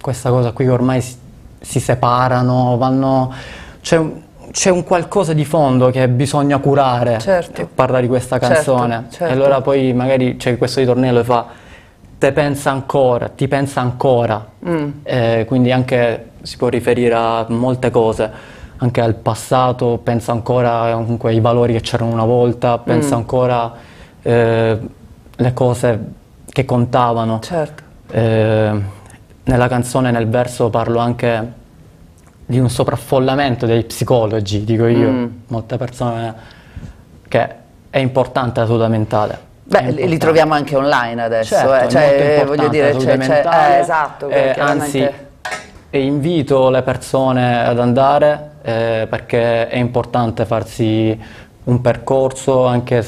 questa cosa qui che ormai si separano, vanno... C'è un qualcosa di fondo che bisogna curare, certo, e parla di questa canzone. certo. E allora poi magari c'è questo ritornello e fa te pensa ancora, ti pensa ancora. Quindi anche si può riferire a molte cose, anche al passato, pensa ancora comunque ai valori che c'erano una volta, pensa ancora le cose che contavano. Certo. Nella canzone, nel verso, parlo anche di un sovraffollamento dei psicologi, dico io, molte persone, che è importante la salute mentale. Beh, li troviamo anche online adesso, certo, cioè, voglio dire, esatto, anzi, invito le persone ad andare perché è importante farsi un percorso, anche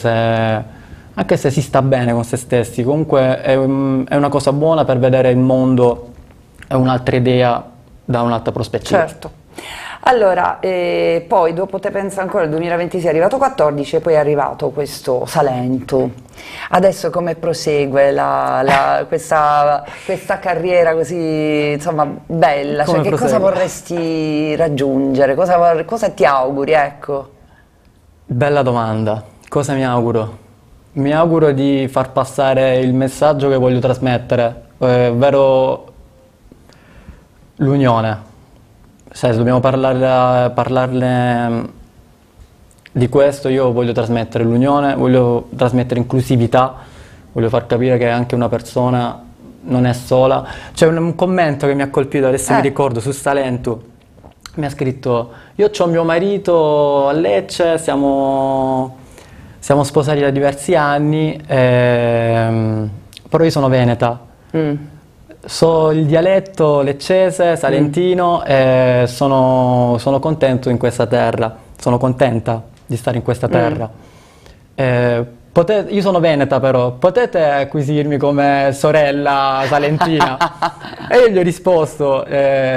se si sta bene con se stessi. Comunque è una cosa buona per vedere il mondo, è un'altra idea da un'altra prospettiva. Certo. Allora, poi dopo Te pensa ancora, il 2026 è arrivato 14 e poi è arrivato questo Salento. Adesso come prosegue questa carriera così, insomma, bella? Cioè, che cosa vorresti raggiungere? Cosa ti auguri, ecco? Bella domanda. Cosa mi auguro? Mi auguro di far passare il messaggio che voglio trasmettere, ovvero l'unione. Se dobbiamo parlarne di questo, io voglio trasmettere l'unione, voglio trasmettere inclusività, voglio far capire che anche una persona non è sola. C'è un commento che mi ha colpito, adesso mi ricordo, su Salento, mi ha scritto: io ho mio marito a Lecce, siamo sposati da diversi anni, però io sono veneta. So il dialetto leccese, salentino, e sono contento in questa terra, sono contenta di stare in questa terra. Io sono veneta, però potete acquisirmi come sorella salentina? E io gli ho risposto: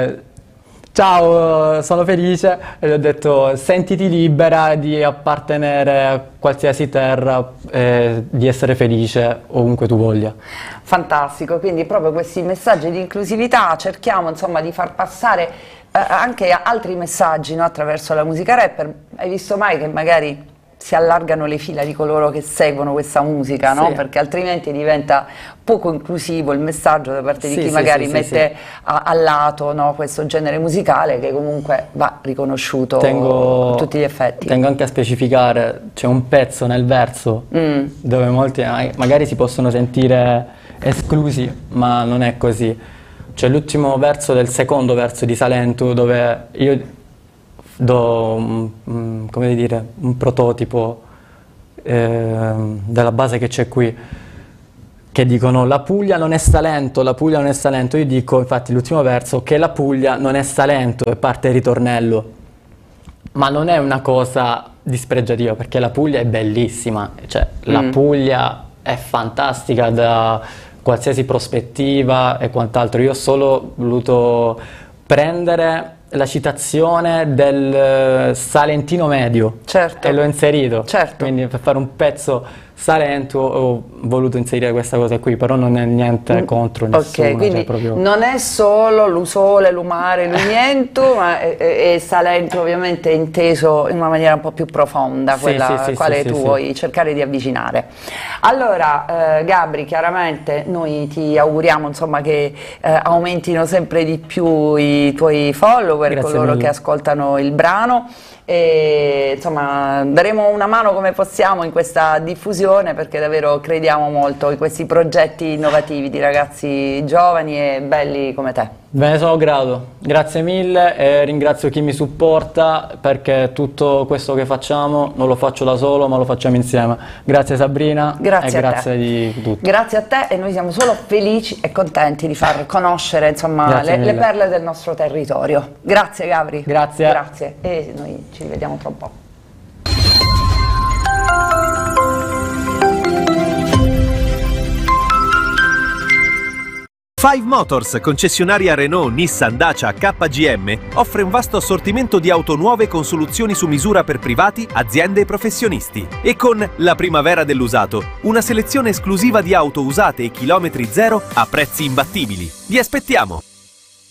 ciao, sono felice, e gli ho detto: sentiti libera di appartenere a qualsiasi terra, di essere felice ovunque tu voglia. Fantastico, quindi proprio questi messaggi di inclusività cerchiamo, insomma, di far passare anche altri messaggi, no, attraverso la musica rapper. Hai visto mai che magari si allargano le fila di coloro che seguono questa musica, no? Sì. Perché altrimenti diventa poco inclusivo il messaggio da parte di chi magari mette a lato, no, questo genere musicale che comunque va riconosciuto a tutti gli effetti. Tengo anche a specificare, c'è un pezzo nel verso dove molti magari si possono sentire esclusi, ma non è così. C'è l'ultimo verso del secondo verso di Salento, dove io do come dire, un prototipo della base che c'è qui, che dicono: la Puglia non è Salento, la Puglia non è Salento. Io dico, infatti, l'ultimo verso, che la Puglia non è Salento, e parte il ritornello. Ma non è una cosa dispregiativa, perché la Puglia è bellissima, cioè la Puglia è fantastica da qualsiasi prospettiva e quant'altro. Io ho solo voluto prendere la citazione del salentino medio, certo, e l'ho inserito, certo. Quindi per fare un pezzo salento ho voluto inserire questa cosa qui, però non è niente contro nessuno. Ok, quindi cioè proprio... non è solo l'usole, l'umare, l'uniento, ma è Salento ovviamente inteso in una maniera un po' più profonda, quella alla quale tu vuoi cercare di avvicinare. Allora, Gabri, chiaramente noi ti auguriamo, insomma, che aumentino sempre di più i tuoi follower, coloro che ascoltano il brano. E, insomma, daremo una mano come possiamo in questa diffusione, perché davvero crediamo molto in questi progetti innovativi di ragazzi giovani e belli come te. Ve ne sono grato, grazie mille, e ringrazio chi mi supporta, perché tutto questo che facciamo non lo faccio da solo, ma lo facciamo insieme. Grazie Sabrina, grazie e grazie di tutto. Grazie a te, e noi siamo solo felici e contenti di far conoscere, insomma, le perle del nostro territorio. Grazie Gabri. Grazie. Grazie, e noi ci rivediamo tra un po'. Five Motors, concessionaria Renault, Nissan, Dacia, KGM, offre un vasto assortimento di auto nuove con soluzioni su misura per privati, aziende e professionisti. E con la primavera dell'usato, una selezione esclusiva di auto usate e chilometri zero a prezzi imbattibili. Vi aspettiamo!